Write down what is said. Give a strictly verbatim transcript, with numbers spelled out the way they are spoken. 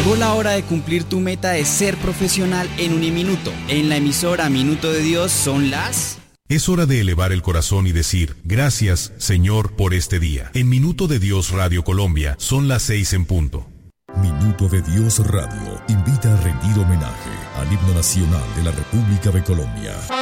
Llegó la hora de cumplir tu meta de ser profesional en Uniminuto. En la emisora Minuto de Dios son las... Es hora de elevar el corazón y decir, gracias, Señor, por este día. En Minuto de Dios Radio Colombia son las seis en punto. Minuto de Dios Radio invita a rendir homenaje al himno nacional de la República de Colombia.